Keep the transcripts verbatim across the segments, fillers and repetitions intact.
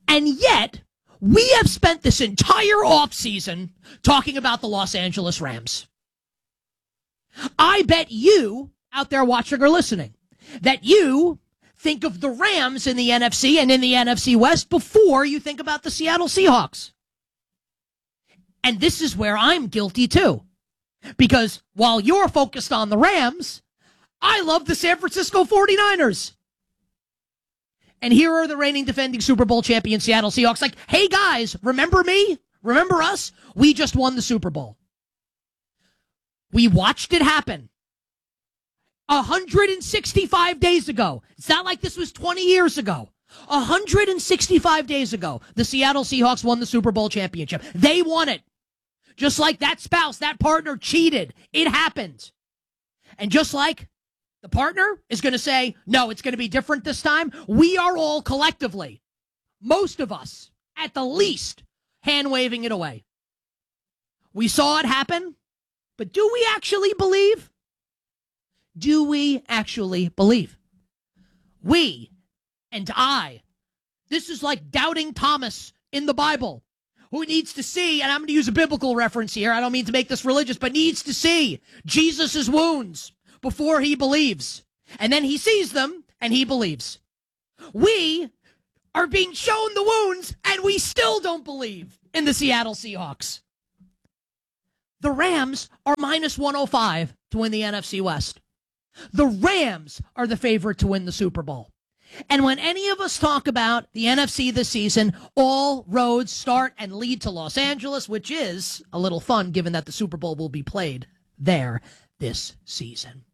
And yet, we have spent this entire offseason talking about the Los Angeles Rams. I bet you, out there watching or listening, that you think of the Rams in the N F C and in the N F C West before you think about the Seattle Seahawks. And this is where I'm guilty too. Because while you're focused on the Rams, I love the San Francisco forty-niners. And here are the reigning defending Super Bowl champion Seattle Seahawks like, hey guys, remember me? Remember us? We just won the Super Bowl. We watched it happen one hundred sixty-five days ago. It's not like this was twenty years ago. one hundred sixty-five days ago, the Seattle Seahawks won the Super Bowl championship. They won it. Just like that spouse, that partner cheated. It happened. And just like the partner is going to say, no, it's going to be different this time, we are all collectively, most of us, at the least, hand-waving it away. We saw it happen, but do we actually believe? Do we actually believe? We and I, this is like doubting Thomas in the Bible, who needs to see, and I'm going to use a biblical reference here, I don't mean to make this religious, but needs to see Jesus' wounds before he believes. And then he sees them, and he believes. We are being shown the wounds, and we still don't believe in the Seattle Seahawks. The Rams are minus one oh five to win the N F C West. The Rams are the favorite to win the Super Bowl. And when any of us talk about the N F C this season, all roads start and lead to Los Angeles, which is a little fun given that the Super Bowl will be played there this season.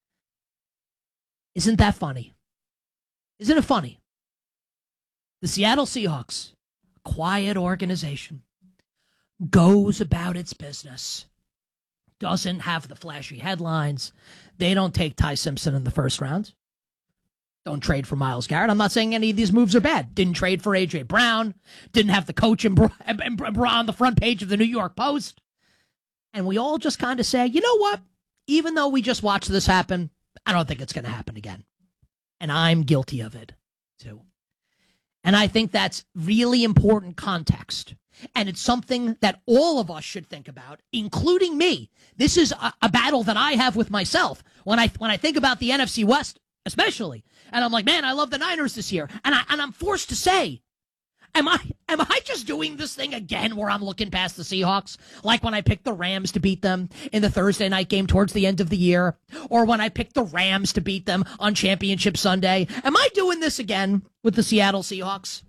Isn't that funny? Isn't it funny? The Seattle Seahawks, a quiet organization, goes about its business, doesn't have the flashy headlines. They don't take Ty Simpson in the first round. Don't trade for Myles Garrett. I'm not saying any of these moves are bad. Didn't trade for A J Brown. Didn't have the coach in, in, in, on the front page of the New York Post. And we all just kind of say, you know what? Even though we just watched this happen, I don't think it's going to happen again. And I'm guilty of it, too. And I think that's really important context. And it's something that all of us should think about, including me. This is a, a battle that I have with myself. When I when I think about the N F C West, especially, and I'm like, man, I love the Niners this year. And, I, and I'm forced to say, am I am I just doing this thing again where I'm looking past the Seahawks? Like when I picked the Rams to beat them in the Thursday night game towards the end of the year, or when I picked the Rams to beat them on Championship Sunday. Am I doing this again with the Seattle Seahawks?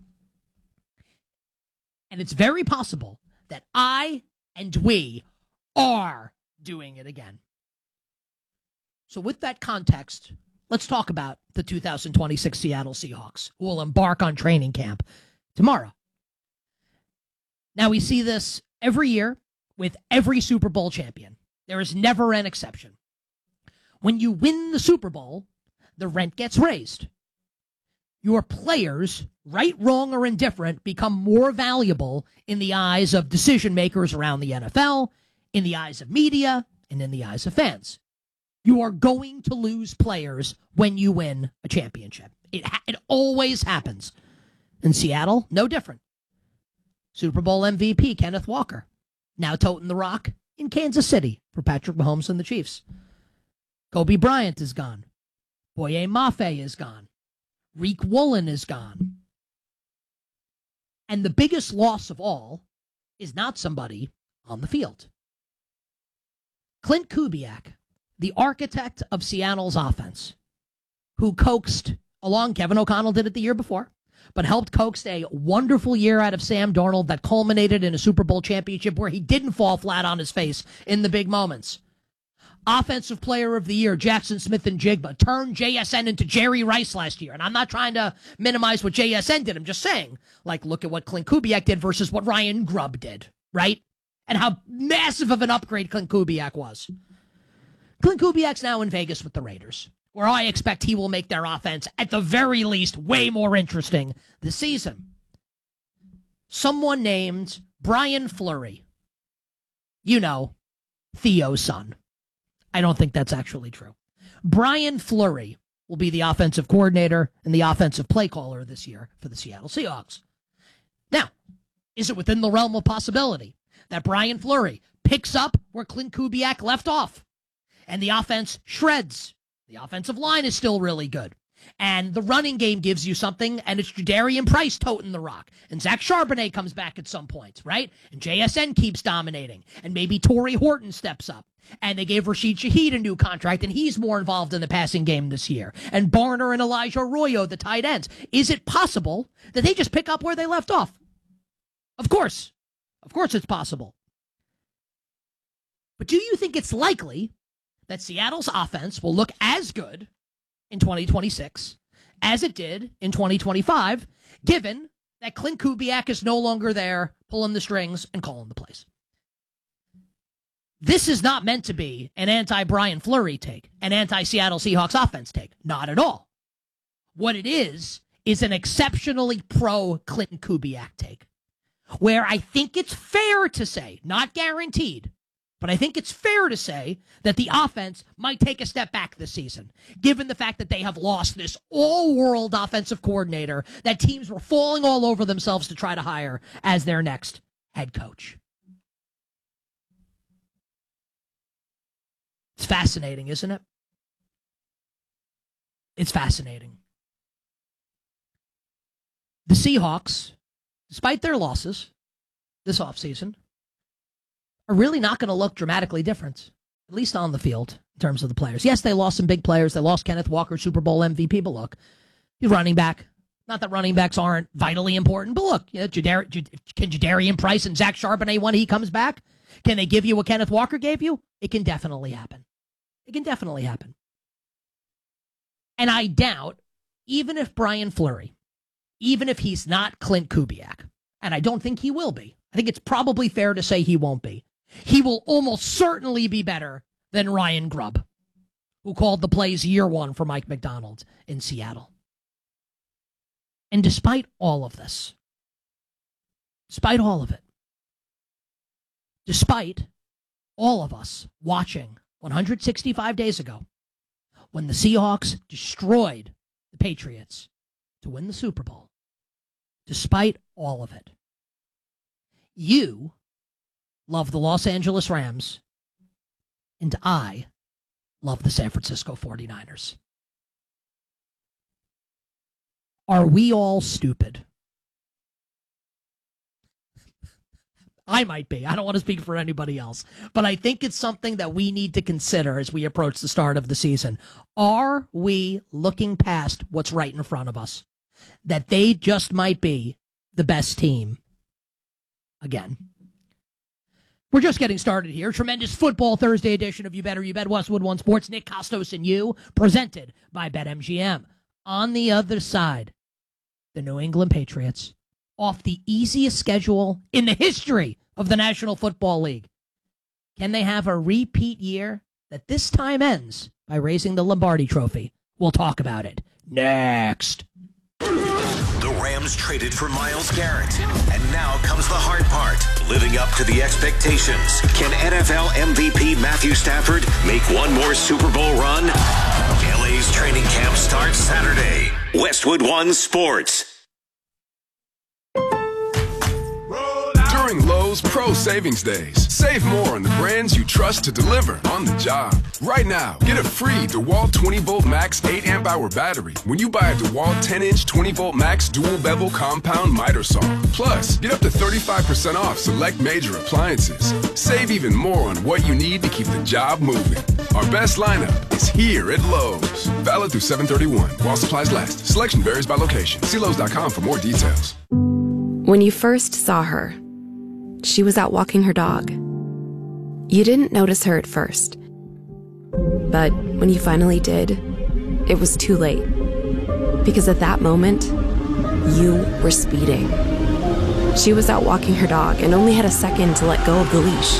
And it's very possible that I and we are doing it again. So with that context, let's talk about the two thousand twenty-six Seattle Seahawks, who will embark on training camp tomorrow. Now, we see this every year with every Super Bowl champion. There is never an exception. When you win the Super Bowl, the rent gets raised. Your players, right, wrong, or indifferent, become more valuable in the eyes of decision makers around the N F L, in the eyes of media, and in the eyes of fans. You are going to lose players when you win a championship. It, ha- it always happens. In Seattle, no different. Super Bowl M V P Kenneth Walker, now toting the rock in Kansas City for Patrick Mahomes and the Chiefs. Kobe Bryant is gone. Boye Mafe is gone. Reek Woolen is gone. And the biggest loss of all is not somebody on the field. Clint Kubiak, the architect of Seattle's offense, who coaxed along, Kevin O'Connell did it the year before, but helped coax a wonderful year out of Sam Darnold that culminated in a Super Bowl championship where he didn't fall flat on his face in the big moments. Offensive Player of the Year, Jackson Smith and Jigba, turned J S N into Jerry Rice last year. And I'm not trying to minimize what J S N did. I'm just saying, like, look at what Clint Kubiak did versus what Ryan Grubb did, right? And how massive of an upgrade Clint Kubiak was. Clint Kubiak's now in Vegas with the Raiders, where I expect he will make their offense, at the very least, way more interesting this season. Someone named Brian Fleury. You know, Theo's son. I don't think that's actually true. Brian Fleury will be the offensive coordinator and the offensive play caller this year for the Seattle Seahawks. Now, is it within the realm of possibility that Brian Fleury picks up where Clint Kubiak left off and the offense shreds? The offensive line is still really good. And the running game gives you something, and it's Jadarian Price toting the rock. And Zach Charbonnet comes back at some points, right? And J S N keeps dominating. And maybe Torrey Horton steps up. And they gave Rashid Shaheed a new contract, and he's more involved in the passing game this year. And Barner and Elijah Arroyo, the tight ends. Is it possible that they just pick up where they left off? Of course. Of course it's possible. But do you think it's likely that Seattle's offense will look as good in twenty twenty-six as it did in twenty twenty-five, given that Clint Kubiak is no longer there pulling the strings and calling the plays? This is not meant to be an anti-Brian Fleury take, an anti-Seattle Seahawks offense take. Not at all. What it is, is an exceptionally pro-Clinton Kubiak take, where I think it's fair to say, not guaranteed, but I think it's fair to say that the offense might take a step back this season, given the fact that they have lost this all-world offensive coordinator that teams were falling all over themselves to try to hire as their next head coach. It's fascinating, isn't it? It's fascinating. The Seahawks, despite their losses this offseason, are really not going to look dramatically different, at least on the field, in terms of the players. Yes, they lost some big players. They lost Kenneth Walker, Super Bowl M V P, but look, he's running back. Not that running backs aren't vitally important, but look, you know, Jadar- J- can Jadarian Price and Zach Charbonnet, when he comes back, can they give you what Kenneth Walker gave you? It can definitely happen. It can definitely happen. And I doubt, even if Brian Fleury, even if he's not Clint Kubiak, and I don't think he will be, I think it's probably fair to say he won't be, he will almost certainly be better than Ryan Grubb, who called the plays year one for Mike McDonald in Seattle. And despite all of this, despite all of it, despite all of us watching one hundred sixty-five days ago when the Seahawks destroyed the Patriots to win the Super Bowl, despite all of it, you love the Los Angeles Rams, and I love the San Francisco forty-niners. Are we all stupid? I might be. I don't want to speak for anybody else. But I think it's something that we need to consider as we approach the start of the season. Are we looking past what's right in front of us? That they just might be the best team again. We're just getting started here. Tremendous Football Thursday edition of You Better You Bet Westwood One Sports. Nick Costos and you, presented by BetMGM. On the other side, the New England Patriots, off the easiest schedule in the history of the National Football League. Can they have a repeat year that this time ends by raising the Lombardi Trophy? We'll talk about it next. The Rams traded for Myles Garrett, and now comes the hard part, living up to the expectations. Can N F L M V P Matthew Stafford make one more Super Bowl run? L A's training camp starts Saturday. Westwood One Sports. During Lowe's Pro Savings Days, save more on the brands you trust to deliver on the job. Right now, get a free DeWalt twenty volt max eight amp hour battery when you buy a DeWalt ten inch twenty volt max dual bevel compound miter saw. Plus, get up to thirty-five percent off select major appliances. Save even more on what you need to keep the job moving. Our best lineup is here at Lowe's. Valid through seven thirty-one while supplies last. Selection varies by location. See Lowe's dot com for more details. When you first saw her, she was out walking her dog. You didn't notice her at first. But when you finally did, it was too late. Because at that moment, you were speeding. She was out walking her dog and only had a second to let go of the leash.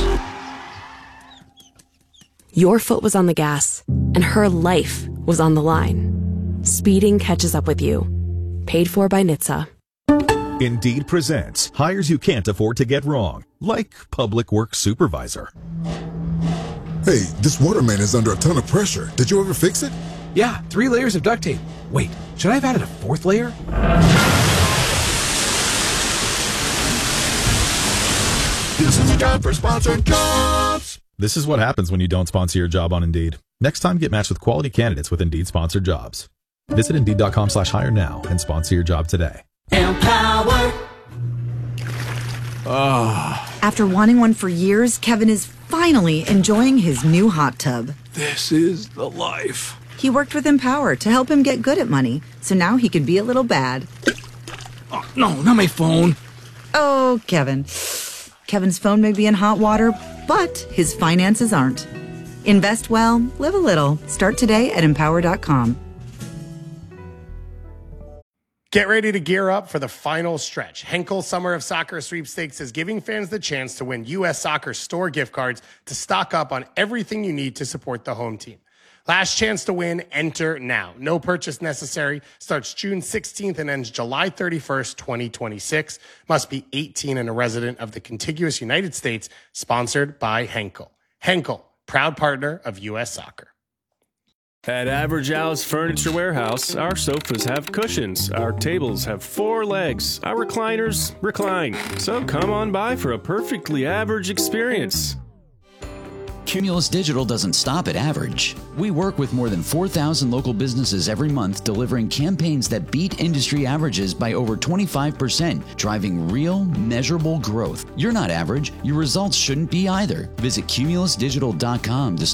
Your foot was on the gas, and her life was on the line. Speeding catches up with you. Paid for by N H T S A. Indeed presents hires you can't afford to get wrong, like public works supervisor. Hey, this water main is under a ton of pressure. Did you ever fix it? Yeah, three layers of duct tape. Wait, should I have added a fourth layer? Thank God for sponsored jobs. This is what happens when you don't sponsor your job on Indeed. Next time, get matched with quality candidates with Indeed sponsored jobs. Visit Indeed.com slash hire now and sponsor your job today. Empower. Oh. After wanting one for years, Kevin is finally enjoying his new hot tub. This is the life. He worked with Empower to help him get good at money, so now he can be a little bad. Oh, no, not my phone. Oh, Kevin. Kevin's phone may be in hot water, but his finances aren't. Invest well, live a little. Start today at empower dot com. Get ready to gear up for the final stretch. Henkel Summer of Soccer Sweepstakes is giving fans the chance to win U S Soccer store gift cards to stock up on everything you need to support the home team. Last chance to win, enter now. No purchase necessary. Starts June sixteenth and ends July thirty-first, twenty twenty-six. Must be eighteen and a resident of the contiguous United States. Sponsored by Henkel. Henkel, proud partner of U S Soccer. At Average Al's Furniture Warehouse, our sofas have cushions, our tables have four legs, our recliners recline. So come on by for a perfectly average experience. Cumulus Digital doesn't stop at average. We work with more than four thousand local businesses every month, delivering campaigns that beat industry averages by over twenty-five percent, driving real, measurable growth. You're not average. Your results shouldn't be either. Visit cumulus digital dot com to